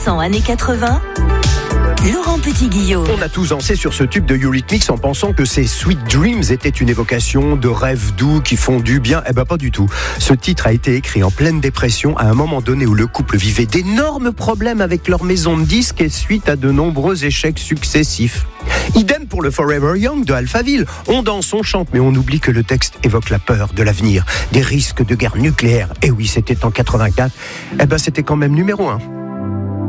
100% années 80, Laurent Petit-Guillaume. On a tous dansé sur ce tube de Eurythmics en pensant que ces Sweet Dreams étaient une évocation de rêves doux qui font du bien. Eh ben pas du tout. Ce titre a été écrit en pleine dépression à un moment donné où le couple vivait d'énormes problèmes avec leur maison de disques et suite à de nombreux échecs successifs. Idem pour le Forever Young de Alphaville. On danse, on chante, mais on oublie que le texte évoque la peur de l'avenir, des risques de guerre nucléaire. Et oui, c'était en 84. Eh ben c'était quand même numéro 1.